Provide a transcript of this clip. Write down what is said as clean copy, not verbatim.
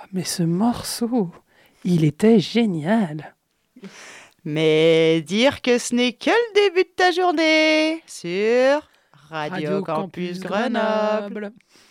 mais ce morceau, il était génial. Mais dire que ce n'est que le début de ta journée sur Radio Radio Campus Campus Grenoble. Grenoble.